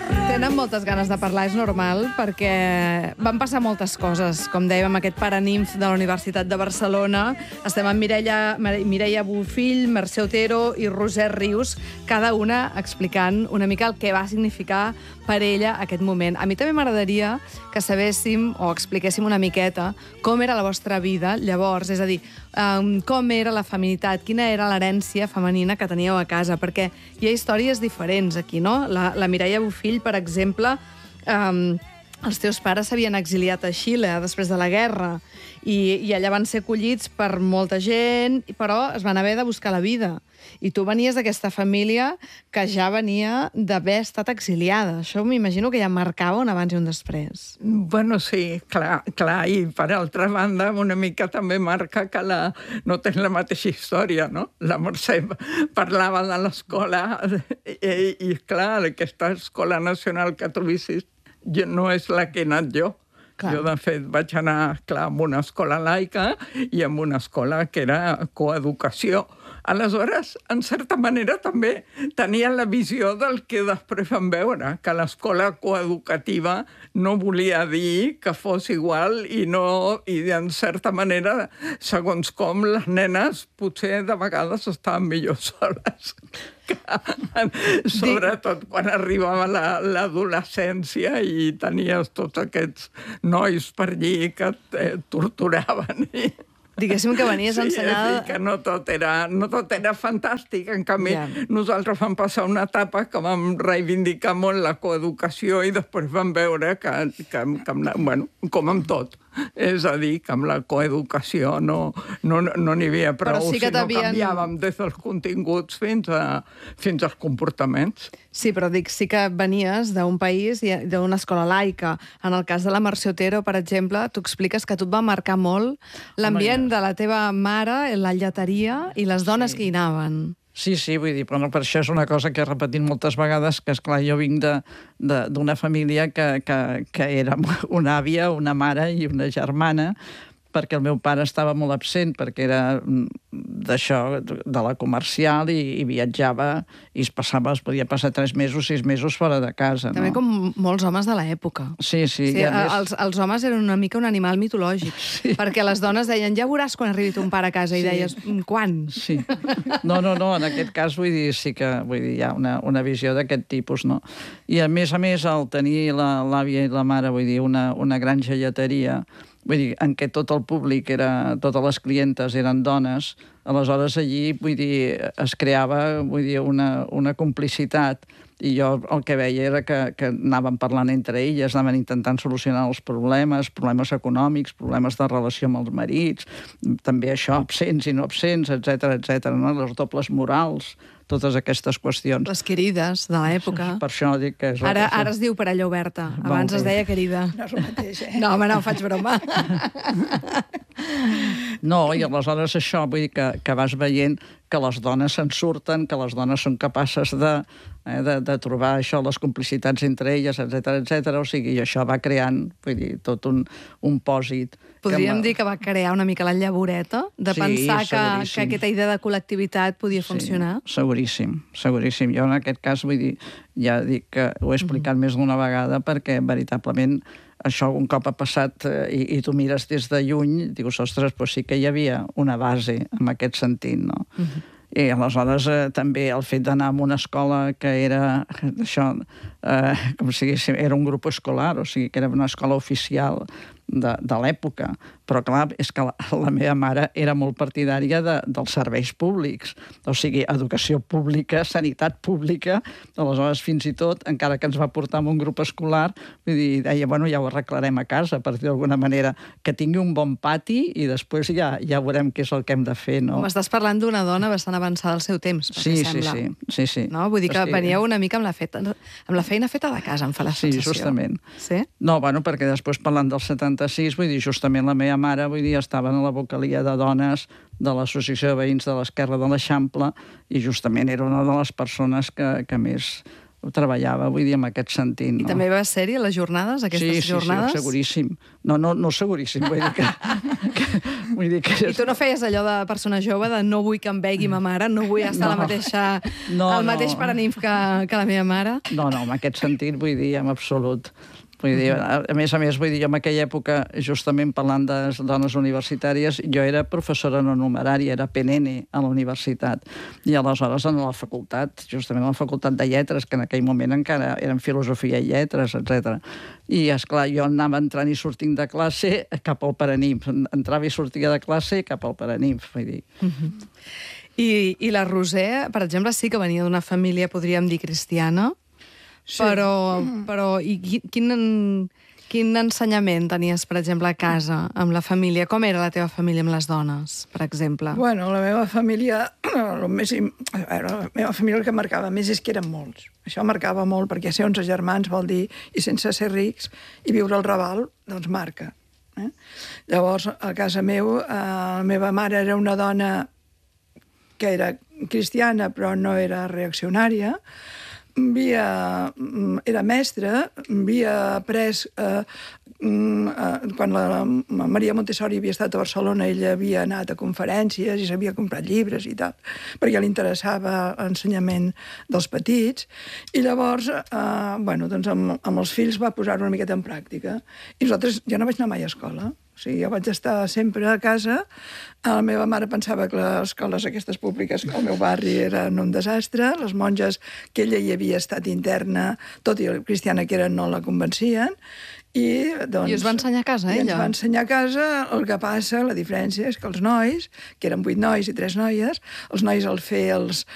Tenen moltes ganes de parlar, és normal, perquè van passar moltes coses. Com dèiem, aquest paranimf de la Universitat de Barcelona. Estem amb Mireia Bofill, Mercè Otero i Roser Rius, cada una explicant una mica el que va significar per ella aquest moment. A mi també m'agradaria que sabéssim o expliquéssim una miqueta com era la vostra vida llavors, és a dir, com era la feminitat, quina era l'herència femenina que teníeu a casa, perquè hi ha històries diferents aquí, no? La Mireia Bofill, per exemple, els teus pares s'havien exiliat a Xile després de la guerra i allà van ser acollits per molta gent, però es van haver de buscar la vida. I tu venies d'aquesta família que ja venia d'haver estat exiliada. Això m'imagino que ja marcava un abans i un després. Bueno, sí, clar, i per altra banda una mica també marca que no tens la mateixa història, no? La Mercè parlava de l'escola i clar, aquesta escola nacional que tu vissis no és la que he anat jo. Clar. Jo, de fet, vaig anar, clar, amb una escola laica i amb una escola que era coeducació. Aleshores, en certa manera, també tenien la visió del que després vam veure, que l'escola coeducativa no volia dir que fos igual i en certa manera, segons com, les nenes potser de vegades estaven millor soles. Sobretot quan arribava l'adolescència i tenies tots aquests nois per allí que et torturaven. Diguéssim que venies ensenyada... Sí, que no tot era fantàstic. En canvi, nosaltres vam passar una etapa que vam reivindicar molt la coeducació i després vam veure que bueno, com amb tot. És a dir, que amb la coeducació no n'hi havia prou, sí que sinó canviàvem des dels continguts fins als comportaments. Sí, però dic, sí que venies d'un país, d'una escola laica. En el cas de la Mercè Otero, per exemple, tu expliques que a tu et va marcar molt l'ambient de la teva mare, la lleteria i les dones que hi anaven. Sí, vull dir, però per això és una cosa que he repetit moltes vegades, que, esclar, jo vinc d'una família que era una àvia, una mare i una germana, perquè el meu pare estava molt absent, perquè era d'això, de la comercial, i viatjava i es podia passar 3 mesos, 6 mesos fora de casa. També com molts homes de l'època. Sí. Els homes eren una mica un animal mitològic, perquè les dones deien, ja veuràs quan arribi ton pare a casa, i deies, quan? Sí. No, en aquest cas, vull dir, sí que hi ha una visió d'aquest tipus, no? I a més, el tenir l'àvia i la mare, vull dir, una gran gelleteria, vull dir, en què tot el públic, totes les clientes eren dones, aleshores allí, vull dir, es creava, vull dir, una complicitat, i jo el que veia era que anaven parlant entre elles, anaven intentant solucionar els problemes econòmics, problemes de relació amb els marits, també això, absents i no absents, etc., no? Les dobles morals, totes aquestes qüestions. Les querides de l'època. Per això dic que és... Ara es diu parella oberta. Abans es deia querida. No és el mateix, No, home, no, faig broma. No, i aleshores això, vull dir que vas veient que les dones se'n surten, que les dones són capaces de trobar això, les complicitats entre elles, etc. O sigui, i això va creant, vull dir, tot un pòsit. Podríem dir que va crear una mica la llavoreta de pensar que aquesta idea de col·lectivitat podia funcionar? Seguríssim. Jo en aquest cas, vull dir, ja dic que ho he explicat més d'una vegada perquè veritablement això un cop ha passat i tu mires des de lluny, dius, ostres, però sí que hi havia una base en aquest sentit, no? I aleshores també el fet d'anar a una escola que era això, com si diguéssim, era un grup escolar, o sigui que era una escola oficial de l'època, però clar, és que la meva mare era molt partidària dels serveis públics, o sigui, educació pública, sanitat pública, aleshores fins i tot, encara que ens va portar amb un grup escolar, vull dir, deia, bueno, ja ho arreglarem a casa, per dir d'alguna manera, que tingui un bon pati i després ja veurem què és el que hem de fer, no? M'estàs parlant d'una dona bastant avançada al seu temps, perquè sembla. Sí. No? Vull dir que veníeu una mica amb la feina feta de casa, em fa la sensació. Sí, justament. Sí? No, bueno, perquè després parlant del 76, vull dir, justament la meva mare, vull dir, estava en la vocalia de dones de l'Associació de Veïns de l'Esquerra de l'Eixample i justament era una de les persones que més treballava, vull dir, en aquest sentit. I també va ser-hi a les jornades, aquestes jornades? Sí, seguríssim. No seguríssim, vull dir que Vull dir que... I tu no feies allò de persona jove, de no vull que em vegui ma mare, no vull estar al mateix Paraninf que la meva mare? No, en aquest sentit, vull dir, en absolut. Vull dir, a més, vull dir, jo en aquella època, justament parlant de dones universitàries, jo era professora no numerària, era PNN a la universitat. I aleshores a la facultat, justament a la facultat de lletres, que en aquell moment encara eren filosofia i lletres, etc. I, esclar, jo anava entrant i sortint de classe cap al Paraninf. Entrava i sortia de classe cap al Paraninf, vull dir. I la Roser, per exemple, sí que venia d'una família, podríem dir, cristiana, sí. Però quin ensenyament tenies, per exemple, a casa, amb la família? Com era la teva família amb les dones, per exemple? Bueno, la meva família, la meva família el que marcava més és que eren molts. Això marcava molt, perquè ser 11 germans vol dir, i sense ser rics, i viure al Raval, doncs marca. Llavors, a casa meu, la meva mare era una dona que era cristiana, però no era reaccionària, era mestra, havia après, quan la Maria Montessori havia estat a Barcelona, ella havia anat a conferències i s'havia comprat llibres i tal, perquè li interessava l'ensenyament dels petits, i llavors, doncs amb els fills va posar-ho una miqueta en pràctica. I nosaltres, jo no vaig anar mai a escola, o sigui, jo vaig estar sempre a casa. La meva mare pensava que les escoles aquestes públiques al meu barri eren un desastre, les monges que ella hi havia estat interna, tot i el cristiana que eren, no la convencien, i us va ensenyar a casa, ella? I ens va ensenyar a casa. El que passa, la diferència és que els nois, que eren 8 nois i 3 noies, els nois al fer els